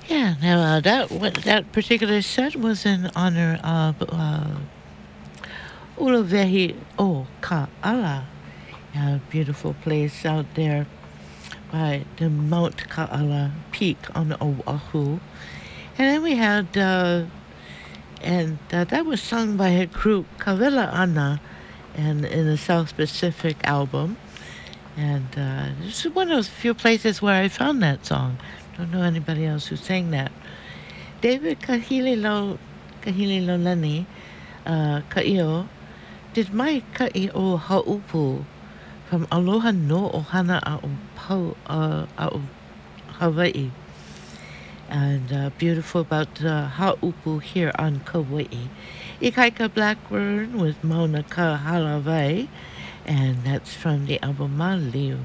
Yeah, now that particular set was in honor of Uluvehi o Ka'ala, a beautiful place out there by the Mount Ka'ala Peak on Oahu. And then we had, that was sung by a group, Kawela Ana, and in the South Pacific album. And this is one of those few places where I found that song. Don't know anybody else who sang that. David Kahililolani, Ka'io, did my Ka'io Haupu from Aloha no Ohana A'u Hawaii. And beautiful about Haupu here on Kauai. Ikaika Blackburn with Mauna Kahalawai, and that's from the album Maliu.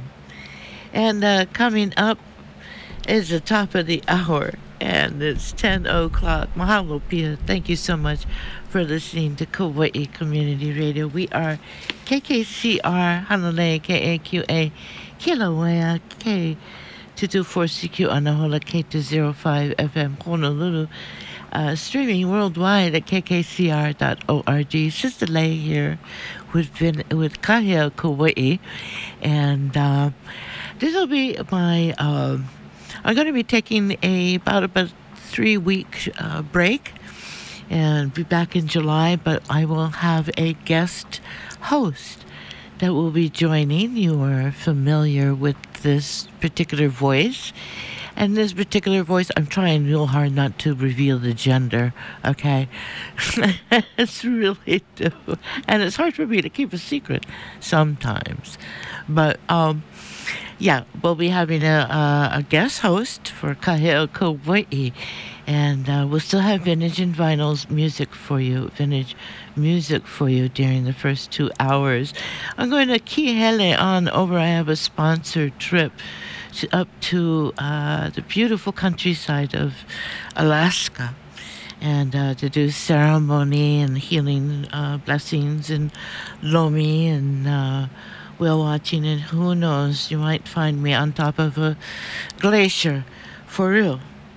And coming up is the top of the hour, and it's 10 o'clock. Mahalo, Pia. Thank you so much for listening to Kauai Community Radio. We are KKCR, Hanalei, KAQA, Kilauea, K224CQ, Anahola, K205 FM, Honolulu. Streaming worldwide at kkcr.org. Sister Lay here with Kahia Kauai, and this will be my. I'm going to be taking about 3-week break, and be back in July. But I will have a guest host that will be joining. You are familiar with this particular voice. And this particular voice, I'm trying real hard not to reveal the gender, okay? It's really and it's hard for me to keep a secret sometimes. But, yeah, we'll be having a guest host for Kahea Kauai. And we'll still have vintage and vinyls music for you during the first 2 hours. I'm going to Kihele on over. I have a sponsored trip up to the beautiful countryside of Alaska, and to do ceremony and healing blessings and lomi and whale watching, and who knows, you might find me on top of a glacier. For real.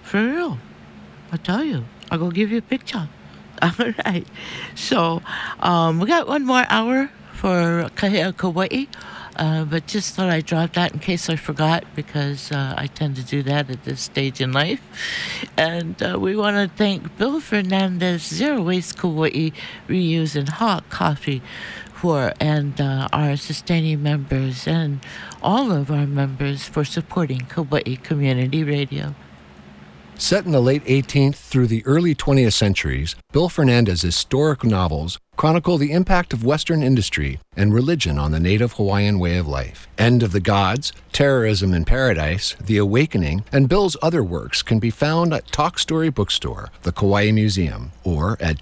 I'll tell you. I'll go give you a picture. All right. So we got 1 more hour for Kahea Kauai. But just thought I'd drop that in case I forgot, because I tend to do that at this stage in life. And we want to thank Bill Fernandez, Zero Waste Kauai Reuse, and Hot Coffee and our sustaining members and all of our members for supporting Kauai Community Radio. Set in the late 18th through the early 20th centuries, Bill Fernandez's historic novels chronicle the impact of Western industry and religion on the native Hawaiian way of life. End of the Gods, Terrorism in Paradise, The Awakening, and Bill's other works can be found at Talk Story Bookstore, the Kauai Museum, or at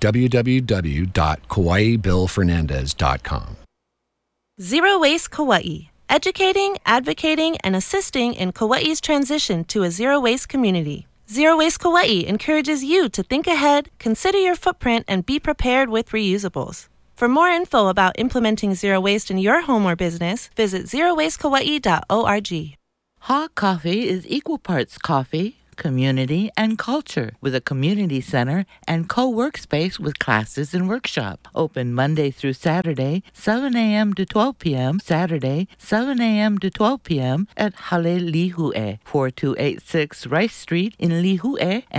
www.kawaibillfernandez.com. Zero Waste Kauai. Educating, advocating, and assisting in Kauai's transition to a zero-waste community. Zero Waste Kauai encourages you to think ahead, consider your footprint, and be prepared with reusables. For more info about implementing zero waste in your home or business, visit zerowastekauai.org. Hot Coffee is equal parts coffee, community, and culture, with a community center and co-workspace with classes and workshop. Open Monday through Saturday, 7 a.m. to 12 p.m. Saturday, 7 a.m. to 12 p.m. at Hale Lihue, 4286 Rice Street in Lihue,